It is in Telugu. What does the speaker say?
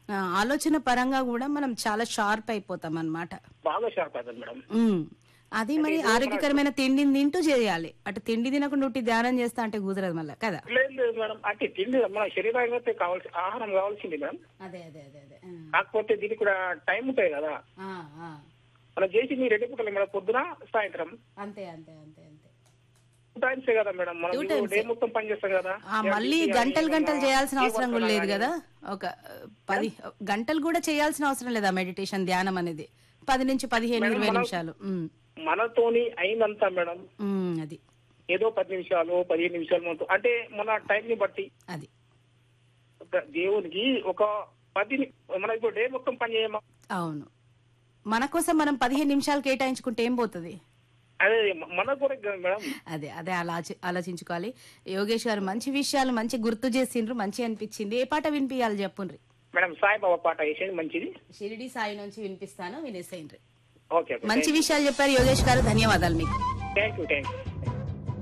ఆలోచన పరంగా కూడా మనం చాలా షార్ప్ అయిపోతాం అన్నమాట. బాగా షార్ప్ అవుతుంది మేడం. అది మరి ఆరోగ్యకరమైన తిండిని తింటూ చేయాలి. అటు తిండి తినకుండా ఉట్టి ధ్యానం చేస్తా అంటే కుదరదు మళ్ళీ కదా. లేదు లేదు మేడం, అంటే తిండి మన శరీరానికి కావాల్సి ఆహారం కావాల్సింది మేడం. అదే అదే అదే అదే కాకపోతే దీనికి కూడా టైం ఉంటాయి కదా. మనం చేసింది 2 పూటలు మేడం, పొద్దున సాయంత్రం. అంతే అంతే అంతే అంతే 2 టైమ్స్ కదా మేడం. మనం డే మొత్తం పని చేస్తాం కదా. మళ్ళీ గంటలు గంటలు చేయాల్సిన అవసరం కూడా లేదు కదా. ఒక 10 గంటలు కూడా చేయాల్సిన అవసరం లేదా మెడిటేషన్ ధ్యానం అనేది 10 నుంచి 15-20 నిమిషాలు. మనతోని అయిందంతా మేడం. అది ఏదో 10 నిమిషాలు 15 నిమిషాలు అంటే మన టైం ని బట్టి అది దేవునికి ఒక 10 మన ఇప్పుడు డే మొత్తం పని చేయమా. అవును, మన కోసం మనం 15 నిమిషాలు కేటాయించుకుంటే ఏం పోతుంది. అదే మన కూడా మేడం. అదే అదే ఆలోచించుకోవాలి. యోగేష్ గారు మంచి విషయాలు మంచి గుర్తు చేసిండ్రు, మంచి అనిపించింది. ఏ పాట వినిపించాలి చెప్పుండ్రి మేడం. సాయిబాబా పాట వేసేది మంచిది. షిరిడి సాయి నుంచి వినిపిస్తాను, వినేసేయండి. ఓకే, మంచి విషయాలు చెప్పారు యోగేష్ గారు, ధన్యవాదాలు మీకు. Thank you.